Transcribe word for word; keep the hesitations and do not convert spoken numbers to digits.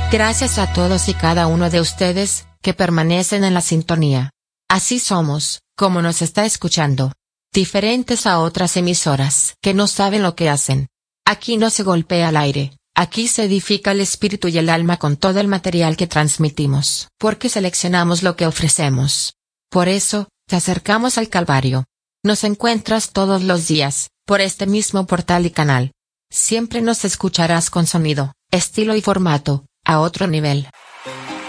Gracias a todos y cada uno de ustedes, que permanecen en la sintonía. Así somos, como nos está escuchando. Diferentes a otras emisoras que no saben lo que hacen. Aquí no se golpea al aire, aquí se edifica el espíritu y el alma con todo el material que transmitimos. Porque seleccionamos lo que ofrecemos. Por eso, te acercamos al Calvario. Nos encuentras todos los días, por este mismo portal y canal. Siempre nos escucharás con sonido, estilo y formato, a otro nivel.